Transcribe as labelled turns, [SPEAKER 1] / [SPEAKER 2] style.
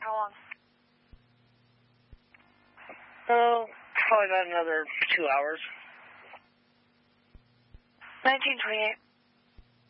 [SPEAKER 1] How long?
[SPEAKER 2] Oh, probably about another 2 hours.
[SPEAKER 1] 1928.